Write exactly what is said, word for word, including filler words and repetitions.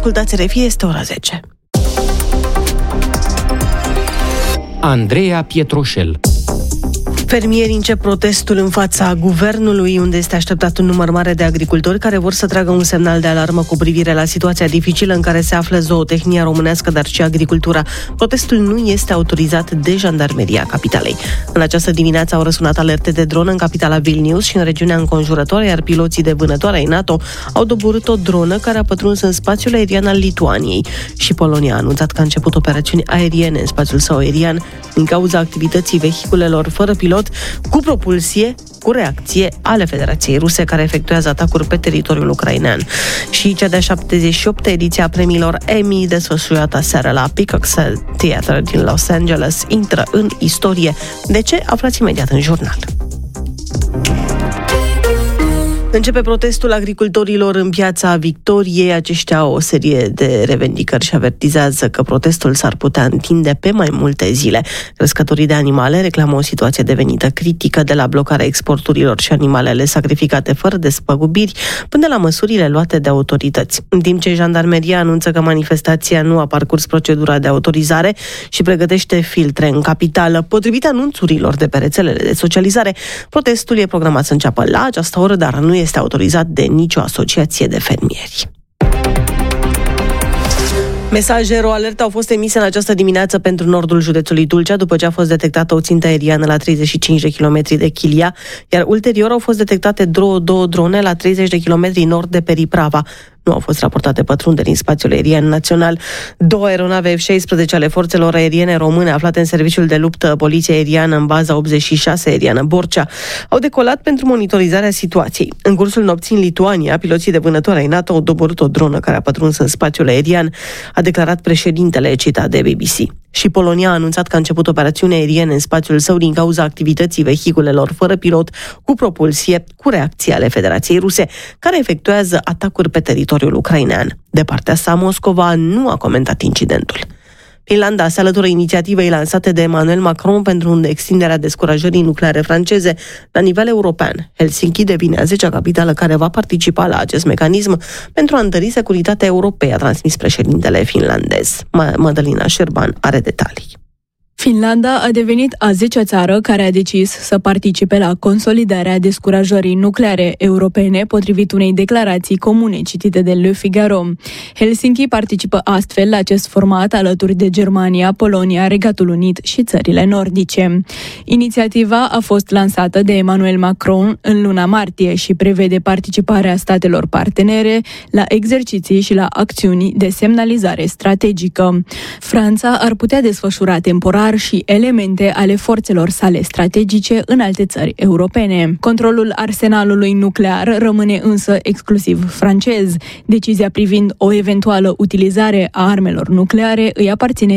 Ascultați R F I, este ora zece. Andreea Pietroșel. Fermierii încep protestul în fața guvernului, unde este așteptat un număr mare de agricultori care vor să tragă un semnal de alarmă cu privire la situația dificilă în care se află zootehnia românească, dar și agricultura. Protestul nu este autorizat de Jandarmeria capitalei. În această dimineață au răsunat alerte de dronă în capitala Vilnius și în regiunea înconjurătoare, iar piloții de vânătoare ai NATO au doborât o dronă care a pătruns în spațiul aerian al Lituaniei. Și Polonia a anunțat că a început operațiuni aeriene în spațiul său aerian din cauza activității vehiculelor fără pilot cu propulsie, cu reacție ale Federației Ruse, care efectuează atacuri pe teritoriul ucrainean. Și cea de-a șaptezeci și opta ediție a premiilor Emmy, desfășurată aseară la Peacock Theatre din Los Angeles, intră în istorie. De ce? Aflați imediat în jurnal. Începe protestul agricultorilor în Piața Victoriei. Aceștia au o serie de revendicări și avertizează că protestul s-ar putea întinde pe mai multe zile. Crescătorii de animale reclamă o situație devenită critică, de la blocarea exporturilor și animalele sacrificate fără despăgubiri până la măsurile luate de autorități. În timp ce Jandarmeria anunță că manifestația nu a parcurs procedura de autorizare și pregătește filtre în capitală. Potrivit anunțurilor de pe rețelele de socializare, protestul e programat să înceapă la această oră, dar nu este autorizat de nicio asociație de fermieri. Mesaje ro-alert au fost emise în această dimineață pentru nordul județului Tulcea, după ce a fost detectată o țintă aeriană la treizeci și cinci de kilometri de Chilia, iar ulterior au fost detectate două drone la treizeci de kilometri nord de Periprava. Nu au fost raportate pătrunderi în spațiul aerian național. Două aeronave F șaisprezece ale forțelor aeriene române aflate în serviciul de luptă Poliția Aeriană în baza optzeci și șase aeriană Borcea au decolat pentru monitorizarea situației. În cursul nopții în Lituania, piloții de vânătoare ai NATO au doborât o dronă care a pătruns în spațiul aerian, a declarat președintele citat de B B C. Și Polonia a anunțat că a început operațiuni aeriene în spațiul său din cauza activității vehiculelor fără pilot cu propulsie, cu reacție ale Federației Ruse, care efectuează atacuri pe teritoriul ucrainean. De partea sa, Moscova nu a comentat incidentul. Finlanda se alătură inițiativei lansate de Emmanuel Macron pentru extinderea descurajării nucleare franceze la nivel european. Helsinki devine a zecea capitală care va participa la acest mecanism pentru a întări securitatea Europei, a transmis președintele finlandez. Madalina Șerban are detalii. Finlanda a devenit a zecea țară care a decis să participe la consolidarea descurajării nucleare europene, potrivit unei declarații comune citite de Le Figaro. Helsinki participă astfel la acest format alături de Germania, Polonia, Regatul Unit și țările nordice. Inițiativa a fost lansată de Emmanuel Macron în luna martie și prevede participarea statelor partenere la exerciții și la acțiuni de semnalizare strategică. Franța ar putea desfășura temporar și elemente ale forțelor sale strategice în alte țări europene. Controlul arsenalului nuclear rămâne însă exclusiv francez. Decizia privind o eventuală utilizare a armelor nucleare îi aparține